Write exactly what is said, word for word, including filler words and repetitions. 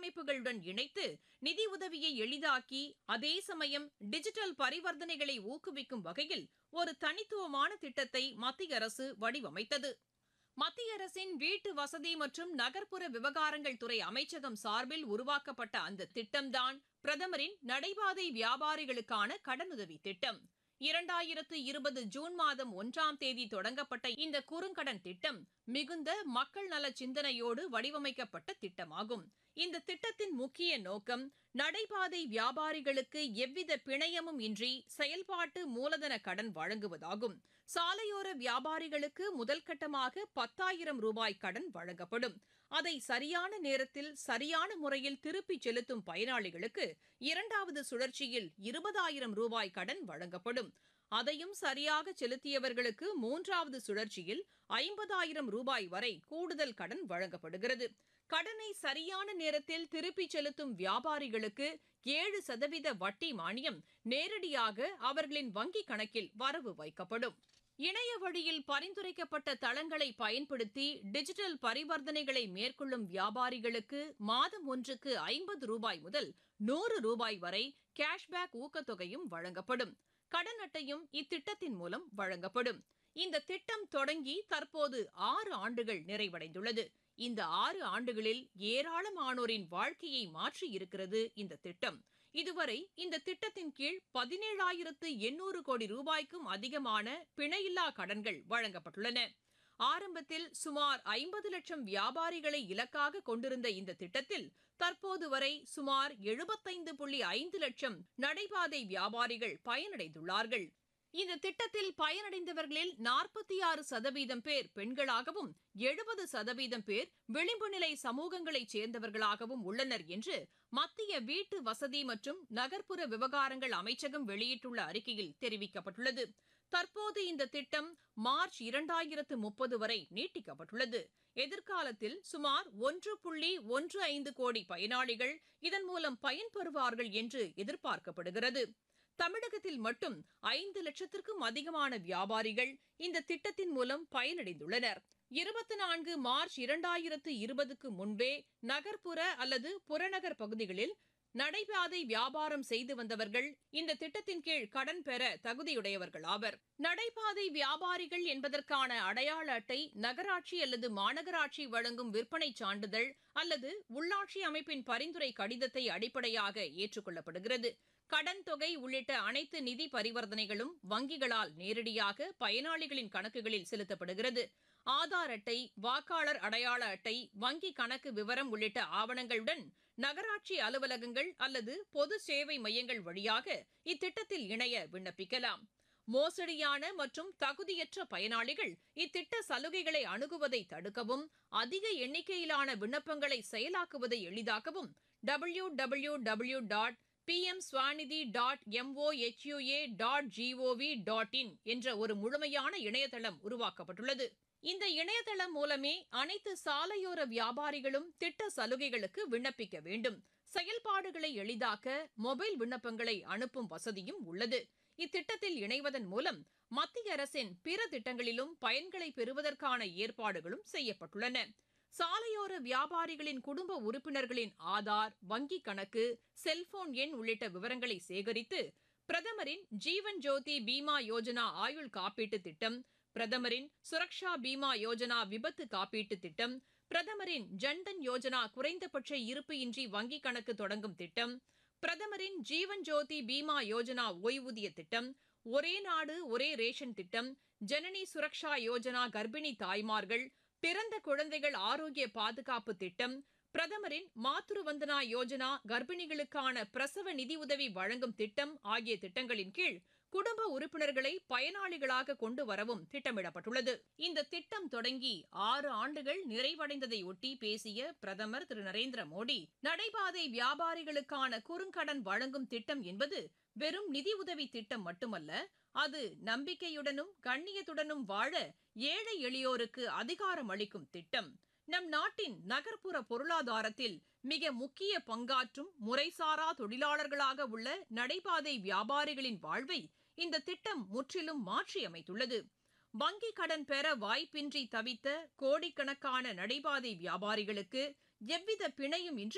கட்டமைப்புகளுடன் இணைத்து நிதி உதவியை எளிதாக்கி அதே சமயம் டிஜிட்டல் பரிவர்த்தனைகளை ஊக்குவிக்கும் வகையில் ஒரு தனித்துவமான திட்டத்தை மத்திய அரசு வடிவமைத்தது. மத்திய அரசின் வீட்டு வசதி மற்றும் நகர்ப்புற விவகாரங்கள் துறை அமைச்சகம் சார்பில் உருவாக்கப்பட்ட அந்த திட்டம்தான் பிரதமரின் நடைபாதை வியாபாரிகளுக்கான கடனுதவி திட்டம். இரண்டாயிரத்து இருபது ஜூன் மாதம் ஒன்றாம் தேதி தொடங்கப்பட்ட இந்த குறுங்கடன் திட்டம் மிகுந்த மக்கள் நல சிந்தனையோடு வடிவமைக்கப்பட்ட திட்டமாகும். இந்த திட்டத்தின் முக்கிய நோக்கம் நடைபாதை வியாபாரிகளுக்கு எவ்வித பிணையமும் இன்றி செயல்பாட்டு மூலதன கடன் வழங்குவதாகும். சாலையோர வியாபாரிகளுக்கு முதல் கட்டமாக பத்தாயிரம் ரூபாய் கடன் வழங்கப்படும். அதை சரியான நேரத்தில் சரியான முறையில் திருப்பிச் செலுத்தும் பயனாளிகளுக்கு இரண்டாவது சுழற்சியில் இருபதாயிரம் ரூபாய் கடன் வழங்கப்படும். அதையும் சரியாக செலுத்தியவர்களுக்கு மூன்றாவது சுழற்சியில் ஐம்பதாயிரம் ரூபாய் வரை கூடுதல் கடன் வழங்கப்படுகிறது. கடனை சரியான நேரத்தில் திருப்பிச் செலுத்தும் வியாபாரிகளுக்கு ஏழு சதவீத வட்டி மானியம் நேரடியாக அவர்களின் வங்கிக் கணக்கில் வரவு வைக்கப்படும். இணைய வழியில் பரிந்துரைக்கப்பட்ட தளங்களை பயன்படுத்தி டிஜிட்டல் பரிவர்த்தனைகளை மேற்கொள்ளும் வியாபாரிகளுக்கு மாதம் ஒன்றுக்கு ஐம்பது ரூபாய் முதல் நூறு ரூபாய் வரை கேஷ்பேக் ஊக்கத்தொகையும் வழங்கப்படும். கடன் அட்டையும் இத்திட்டத்தின் மூலம் வழங்கப்படும். இந்த திட்டம் தொடங்கி தற்போது ஆறு ஆண்டுகள் நிறைவடைந்துள்ளது. இந்த ஆறு ஆண்டுகளில் ஏராளமானோரின் வாழ்க்கையை மாற்றி இருக்கிறது இந்த திட்டம். இதுவரை இந்த திட்டத்தின் கீழ் பதினேழாயிரத்து எண்ணூறு கோடி ரூபாய்க்கும் அதிகமான பிணையில்லா கடன்கள் வழங்கப்பட்டுள்ளன. ஆரம்பத்தில் சுமார் ஐம்பது லட்சம் வியாபாரிகளை இலக்காக கொண்டிருந்த இந்த திட்டத்தில் தற்போது வரை சுமார் எழுபத்தைந்து புள்ளி ஐந்து லட்சம் நடைபாதை வியாபாரிகள் பயனடைந்துள்ளார்கள். இந்த திட்டத்தில் பயனடைந்தவர்களில் நாற்பத்தி ஆறு சதவீதம் பேர் பெண்களாகவும் எழுபது சதவீதம் பேர் விளிம்பு நிலை சமூகங்களைச் சேர்ந்தவர்களாகவும் உள்ளனர் என்று மத்திய வீட்டு வசதி மற்றும் நகர்ப்புற விவகாரங்கள் அமைச்சகம் வெளியிட்டுள்ள அறிக்கையில் தெரிவிக்கப்பட்டுள்ளது. தற்போது இந்த திட்டம் மார்ச் இரண்டாயிரத்து முப்பது வரை நீட்டிக்கப்பட்டுள்ளது. எதிர்காலத்தில் சுமார் ஒன்று புள்ளி ஒன்று ஐந்து கோடி பயனாளிகள் இதன் மூலம் பயன்பெறுவார்கள் என்று எதிர்பார்க்கப்படுகிறது. தமிழகத்தில் மட்டும் ஐந்து லட்சத்திற்கும் அதிகமான வியாபாரிகள் இந்த திட்டத்தின் மூலம் பயனடைந்துள்ளனர். இருபத்தி நான்கு மார்ச் இரண்டாயிரத்து இருபதுக்கு முன்பே நகர்ப்புற அல்லது புறநகர் பகுதிகளில் நடைபாதை வியாபாரம் செய்து வந்தவர்கள் இந்த திட்டத்தின் கீழ் கடன் பெற தகுதியுடையவர்கள் ஆவர். நடைபாதை வியாபாரிகள் என்பதற்கான அடையாள அட்டை நகராட்சி அல்லது மாநகராட்சி வழங்கும் விற்பனை சான்றிதழ் அல்லது உள்ளாட்சி அமைப்பின் பரிந்துரை கடிதத்தை அடிப்படையாக ஏற்றுக்கொள்ளப்படுகிறது. கடன் தொகை உள்ளிட்ட அனைத்து நிதி பரிவர்த்தனைகளும் வங்கிகளால் நேரடியாக பயனாளிகளின் கணக்குகளில் செலுத்தப்படுகிறது. ஆதார் அட்டை, வாக்காளர் அடையாள அட்டை, வங்கி கணக்கு விவரம் உள்ளிட்ட ஆவணங்களுடன் நகராட்சி அலுவலகங்கள் அல்லது பொது சேவை மையங்கள் வழியாக இத்திட்டத்தில் இணைய விண்ணப்பிக்கலாம். மோசடியான மற்றும் தகுதியற்ற பயனாளிகள் இத்திட்ட சலுகைகளை அணுகுவதை தடுக்கவும் அதிக எண்ணிக்கையிலான விண்ணப்பங்களை செயலாக்குவதை எளிதாக்கவும் W W W dot B M Svanidhi dot MOHUA dot gov dot in என்ற ஒரு முழுமையான இணையதளம் உருவாக்கப்பட்டுள்ளது. இந்த இணையதளம் மூலமே அனைத்து சாலையோர வியாபாரிகளும் திட்ட சலுகைகளுக்கு விண்ணப்பிக்க வேண்டும். செயல்பாடுகளை எளிதாக்க மொபைல் விண்ணப்பங்களை அனுப்பும் வசதியும் உள்ளது. இத்திட்டத்தில் இணைவதன் மூலம் மத்திய அரசின் பிற திட்டங்களிலும் பயன்களை பெறுவதற்கான ஏற்பாடுகளும் செய்யப்பட்டுள்ளன. சாலையோர வியாபாரிகளின் குடும்ப உறுப்பினர்களின் ஆதார், வங்கிக் கணக்கு, செல்போன் எண் உள்ளிட்ட விவரங்களை சேகரித்து பிரதமரின் ஜீவன் ஜோதி பீமா யோஜனா ஆயுள் காப்பீட்டு திட்டம், பிரதமரின் சுரக்ஷா பீமா யோஜனா விபத்து காப்பீட்டு திட்டம், பிரதமரின் ஜன்தன் யோஜனா குறைந்தபட்ச இருப்பு இன்றி வங்கிக் கணக்கு தொடங்கும் திட்டம், பிரதமரின் ஜீவன் ஜோதி பீமா யோஜனா ஓய்வூதிய திட்டம், ஒரே நாடு ஒரே ரேஷன் திட்டம், ஜனனி சுரக்ஷா யோஜனா கர்ப்பிணி தாய்மார்கள், பிறந்த குழந்தைகள் ஆரோக்கிய பாதுகாப்பு திட்டம், பிரதமரின் மாத்ரு வந்தனா யோஜனா கர்ப்பிணிகளுக்கான பிரசவ நிதி உதவி வழங்கும் திட்டம் ஆகிய திட்டங்களின் கீழ் குடும்ப உறுப்பினர்களை பயனாளிகளாக கொண்டு வரவும் திட்டமிடப்பட்டுள்ளது. இந்த திட்டம் தொடங்கி ஆறு ஆண்டுகள் நிறைவடைந்ததையொட்டி பேசிய பிரதமர் திரு நரேந்திர மோடி, நடைபாதை வியாபாரிகளுக்கான குறுங்கடன் வழங்கும் திட்டம் என்பது வெறும் நிதி உதவி திட்டம் மட்டுமல்ல, அது நம்பிக்கையுடனும் கண்ணியத்துடனும் வாழ ஏழை எளியோருக்கு அதிகாரம் அளிக்கும் திட்டம். நம் நாட்டின் நகர்ப்புற பொருளாதாரத்தில் மிக முக்கிய பங்காற்றும் முறைசாரா தொழிலாளர்களாக உள்ள நடைபாதை வியாபாரிகளின் வாழ்வை இந்த திட்டம் முற்றிலும் மாற்றியமைத்துள்ளது. வங்கிக் கடன் பெற வாய்ப்பின்றி தவித்த கோடிக்கணக்கான நடைபாதை வியாபாரிகளுக்கு எவ்வித பிணையும் இன்றி